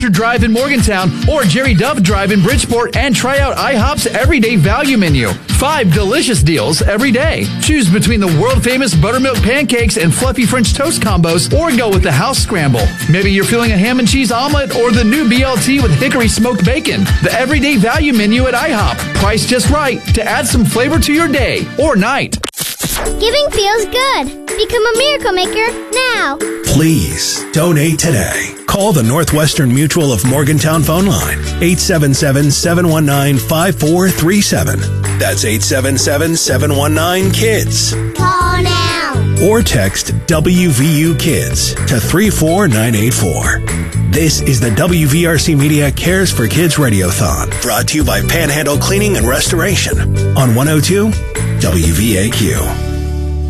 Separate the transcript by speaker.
Speaker 1: Drive in Morgantown or Jerry Dove Drive in Bridgeport and try out IHOP's Everyday Value Menu. 5 delicious deals every day. Choose between the world-famous buttermilk pancakes and fluffy French toast combos or go with the house scramble. Maybe you're feeling a ham and cheese omelet or the new BLT with hickory smoked bacon. The Everyday Value Menu at IHOP. Priced just right to add some flavor to your day or night.
Speaker 2: Giving feels good. Become a miracle maker now.
Speaker 3: Please donate today. Call the Northwestern Mutual of Morgantown phone line, 877-719-5437. That's 877-719-KIDS.
Speaker 2: Call now.
Speaker 3: Or text WVU Kids to 34984. This is the WVRC Media Cares for Kids Radiothon, brought to you by Panhandle Cleaning and Restoration on 102 WVAQ.